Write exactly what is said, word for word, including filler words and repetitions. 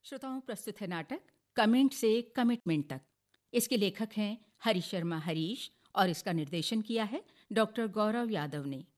श्रोताओं, प्रस्तुत है नाटक कमेंट से कमिटमेंट तक। इसके लेखक हैं हरीश शर्मा हरीश और इसका निर्देशन किया है डॉक्टर गौरव यादव ने।